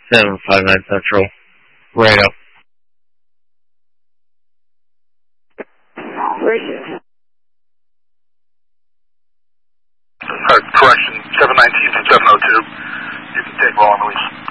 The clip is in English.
759 Central. Radio. Radio. Correction, 719 from 702. You can take roll on release.